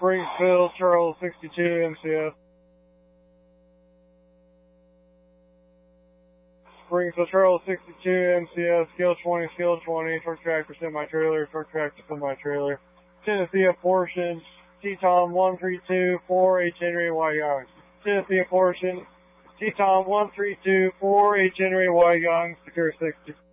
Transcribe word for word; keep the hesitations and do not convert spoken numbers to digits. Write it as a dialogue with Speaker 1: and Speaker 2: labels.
Speaker 1: Springfield, Charles sixty-two, M C S. Springfield, Charles sixty-two, M C S, scale twenty, scale twenty, truck tractor, semi-trailer, truck tractor, semi-trailer. Tennessee apportion, T-Tom one three two four H Henry Y Youngs. Tennessee apportion, T-Tom one three two four H Henry Y Youngs, secure sixty.